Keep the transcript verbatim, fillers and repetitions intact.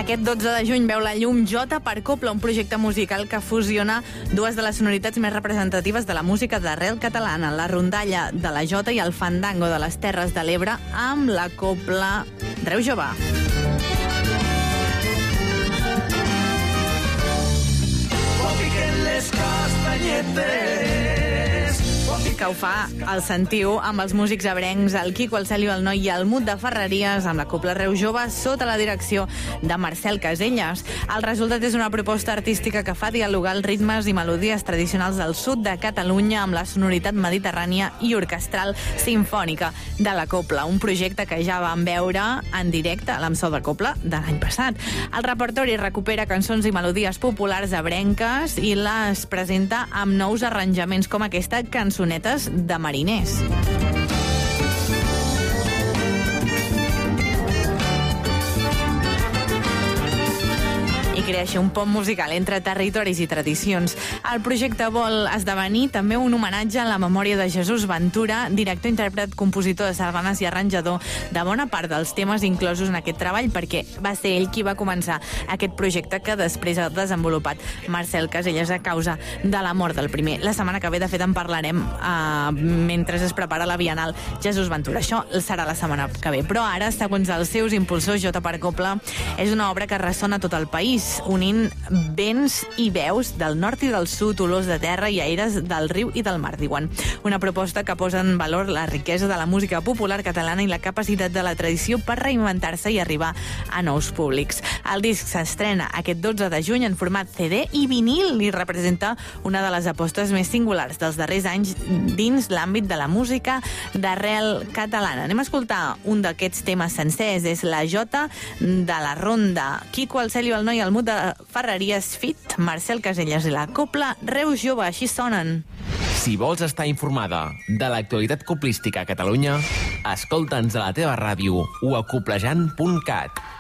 Aquest dotze de juny veu la llum Jota per Copla, un projecte musical que fusiona dues de les sonoritats més representatives de la música d'arrel catalana, la rondalla de la Jota i el fandango de les Terres de l'Ebre amb la Copla Reu Jove. Les castanyetes que ho fa el Sentiu amb els músics ebrencs, el Quico, el Celio, el Noi i el Mut de Ferreries, amb la Copla Reu Jove sota la direcció de Marcel Caselles. El resultat és una proposta artística que fa dialogar els ritmes i melodies tradicionals del sud de Catalunya amb la sonoritat mediterrània i orquestral simfònica de la Copla, un projecte que ja vam veure en directe a l'Amsó de Copla de l'any passat. El repertori recupera cançons i melodies populars ebrenques i les presenta amb nous arranjaments com aquesta cançoneta de mariners. I crea així un pont musical entre territoris i tradicions. El projecte vol esdevenir també un homenatge a la memòria de Jesús Ventura, director, intèrpret, compositor de sardanes i arranjador de bona part dels temes inclosos en aquest treball, perquè va ser ell qui va començar aquest projecte que després ha desenvolupat Marcel Caselles a causa de la mort del primer. La setmana que ve, de fet, en parlarem eh, mentre es prepara la Bienal Jesús Ventura. Això serà la setmana que ve. Però ara, segons els seus impulsors, Jota per Copla és una obra que ressona a tot el país, unint vents i veus del nord i del sud, olors de terra i aires del riu i del mar, diuen. Una proposta que posa en valor la riquesa de la música popular catalana i la capacitat de la tradició per reinventar-se i arribar a nous públics. El disc s'estrena aquest dotze de juny en format C D i vinil i representa una de les apostes més singulars dels darrers anys dins l'àmbit de la música d'arrel catalana. Anem a escoltar un d'aquests temes sencers, és la Jota de la Ronda. Quico, el Celio, el Noi, el Mut de Ferreries Fit, Marcel Caselles i la Copla Reu Jove, així sonen. Si vols estar informada de l'actualitat coplística a Catalunya, escolta'ns a la teva ràdio o a coplejant punt cat.